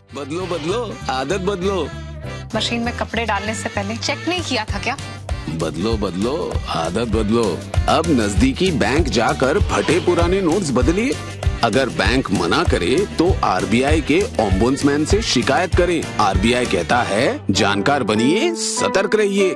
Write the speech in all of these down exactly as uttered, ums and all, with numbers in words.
बदलो बदलो आदत बदलो। मशीन में कपड़े डालने से पहले चेक नहीं किया था क्या? बदलो बदलो आदत बदलो। अब नजदीकी बैंक जाकर फटे पुराने नोट्स बदलिए। अगर बैंक मना करे तो आरबीआई के ओम्बुड्समैन से शिकायत करें। आरबीआई कहता है, जानकार बनिए, सतर्क रहिए।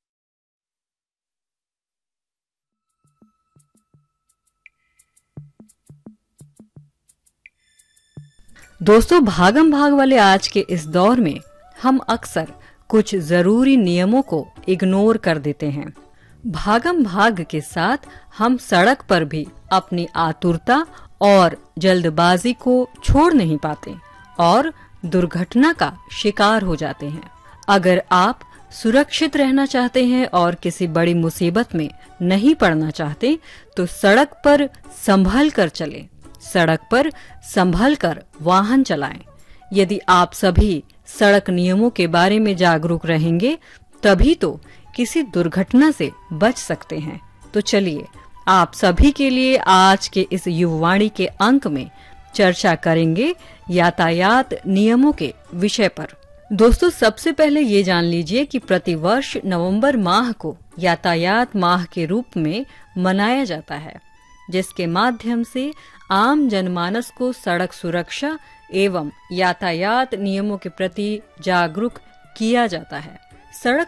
दोस्तों, भागम भाग वाले आज के इस दौर में हम अक्सर कुछ जरूरी नियमों को इग्नोर कर देते हैं। भागम भाग के साथ हम सड़क पर भी अपनी आतुरता और जल्दबाजी को छोड़ नहीं पाते और दुर्घटना का शिकार हो जाते हैं। अगर आप सुरक्षित रहना चाहते हैं और किसी बड़ी मुसीबत में नहीं पड़ना चाहते, तो सड़क पर संभल कर चलें। सड़क पर संभल कर वाहन चलाएं। यदि आप सभी सड़क नियमों के बारे में जागरूक रहेंगे, तभी तो किसी दुर्घटना से बच सकते हैं। तो चलिए, आप सभी के लिए आज के इस युववाणी के अंक में चर्चा करेंगे यातायात नियमों के विषय पर। दोस्तों, सबसे पहले ये जान लीजिए कि प्रतिवर्ष नवंबर माह को यातायात माह के रूप में मनाया जाता है, जिसके माध्यम से आम जनमानस को सड़क सुरक्षा एवं यातायात नियमों के प्रति जागरूक किया जाता है। सड़क